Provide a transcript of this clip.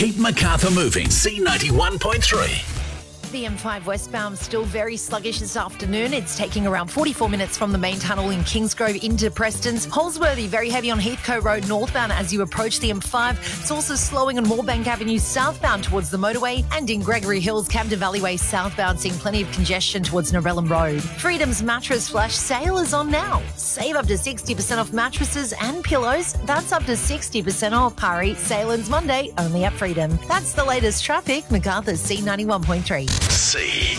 Keep Macarthur moving. C91.3. The M5 westbound still very sluggish this afternoon. It's taking around 44 minutes from the main tunnel in Kingsgrove into Prestons. Holsworthy, very heavy on Heathcote Road northbound as you approach the M5. It's also slowing on Moorebank Avenue southbound towards the motorway, and in Gregory Hills, Camden Valley Way southbound, seeing plenty of congestion towards Norellum Road. Freedom's mattress flash sale is on now. Save up to 60% off mattresses and pillows. That's up to 60% off. Hurry, sale ends Monday only at Freedom. That's the latest traffic. Macarthur C91.3. C.